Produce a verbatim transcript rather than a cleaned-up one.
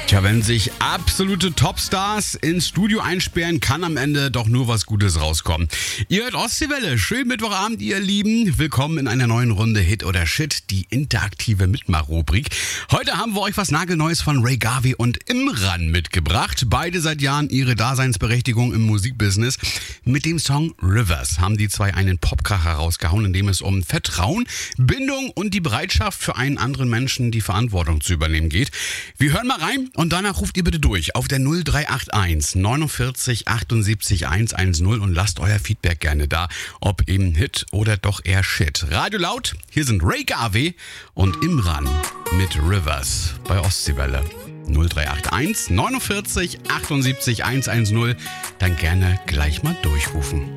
Tja, wenn sich absolute Topstars ins Studio einsperren, kann am Ende doch nur was Gutes rauskommen. Ihr hört Ostseewelle. Schönen Mittwochabend, ihr Lieben. Willkommen in einer neuen Runde Hit oder Shit, die interaktive Mitmach-Rubrik. Heute haben wir euch was Nagelneues von Ray Garvey und Imran mitgebracht. Beide seit Jahren ihre Daseinsberechtigung im Musikbusiness. Mit dem Song Rivers haben die zwei einen Popkracher rausgehauen, in dem es um Vertrauen, Bindung und die Bereitschaft für einen anderen Menschen die Verantwortung zu übernehmen geht. Wir hören mal rein. Und danach ruft ihr bitte durch auf der null drei acht eins neunundvierzig achtundsiebzig hundertzehn und lasst euer Feedback gerne da, ob eben Hit oder doch eher Shit. Radio laut, hier sind Ray Garvey und Imran mit Rivers bei Ostseewelle. null drei acht eins neunundvierzig achtundsiebzig hundertzehn, dann gerne gleich mal durchrufen.